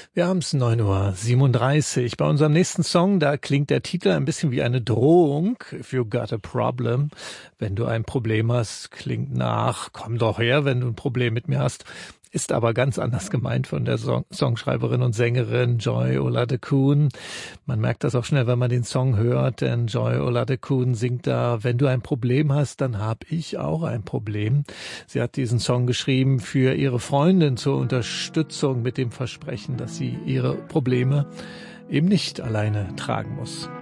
Wir haben es 9:37 Uhr. Bei unserem nächsten Song, da klingt der Titel ein bisschen wie eine Drohung. If you got a problem. Wenn du ein Problem hast, klingt nach, komm doch her, wenn du ein Problem mit mir hast. Ist aber ganz anders gemeint von der Songschreiberin und Sängerin Joy Oladokun. Man merkt das auch schnell, wenn man den Song hört, denn Joy Oladokun singt da, wenn du ein Problem hast, dann hab ich auch ein Problem. Sie hat diesen Song geschrieben für ihre Freundin zur Unterstützung mit dem Versprechen, dass sie ihre Probleme eben nicht alleine tragen muss.